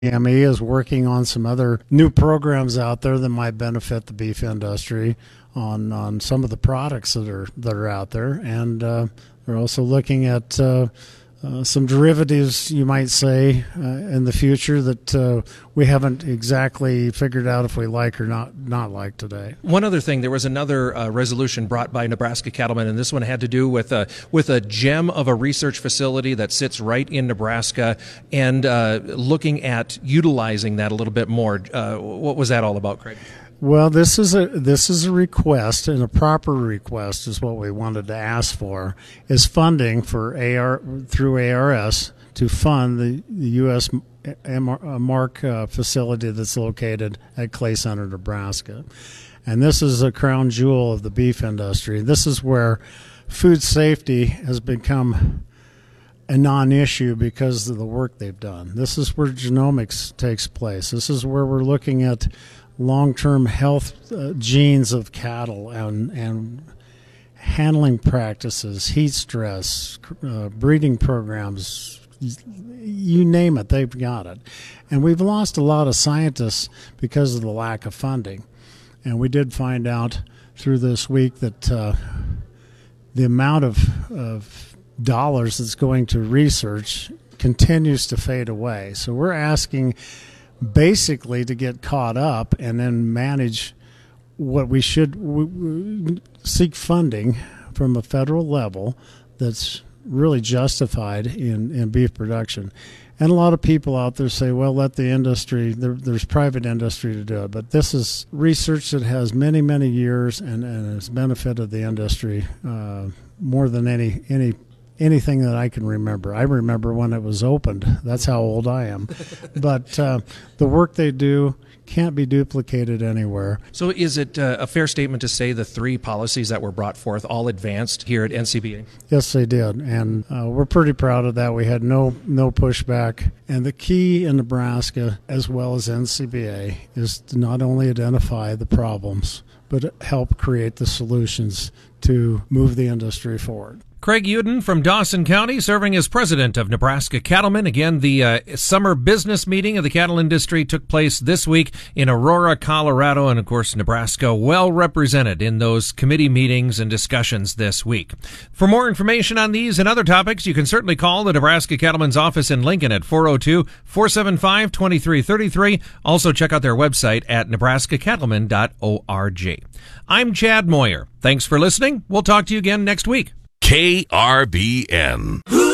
CME is working on some other new programs out there that might benefit the beef industry on some of the products that are out there, and they're also looking at some derivatives, you might say, in the future that we haven't exactly figured out if we like or not like today. One other thing, there was another resolution brought by Nebraska Cattlemen, and this one had to do with a gem of a research facility that sits right in Nebraska, and looking at utilizing that a little bit more. What was that all about, Craig? Well, this is a request, and a proper request is what we wanted to ask for, is funding for through ARS to fund the U.S. Mark facility that's located at Clay Center, Nebraska. And this is a crown jewel of the beef industry. This is where food safety has become a non-issue because of the work they've done. This is where genomics takes place. This is where we're looking at long-term health genes of cattle and handling practices, heat stress, breeding programs, you name it, they've got it. And we've lost a lot of scientists because of the lack of funding. And we did find out through this week that the amount of dollars that's going to research continues to fade away. So we're asking basically to get caught up and then manage what we should seek funding from a federal level that's really justified in beef production. And a lot of people out there say, well, let the industry, there's private industry to do it. But this is research that has many, many years and has benefited the industry more than anything that I can remember. I remember when it was opened. That's how old I am. But the work they do can't be duplicated anywhere. So is it a fair statement to say the three policies that were brought forth all advanced here at NCBA? Yes, they did. And we're pretty proud of that. We had no pushback. And the key in Nebraska, as well as NCBA, is to not only identify the problems, but help create the solutions to move the industry forward. Craig Uden from Dawson County, serving as president of Nebraska Cattlemen. Again, the summer business meeting of the cattle industry took place this week in Aurora, Colorado, and of course, Nebraska well represented in those committee meetings and discussions this week. For more information on these and other topics, you can certainly call the Nebraska Cattlemen's office in Lincoln at 402-475-2333. Also, check out their website at nebraskacattlemen.org. I'm Chad Moyer. Thanks for listening. We'll talk to you again next week. KRBN.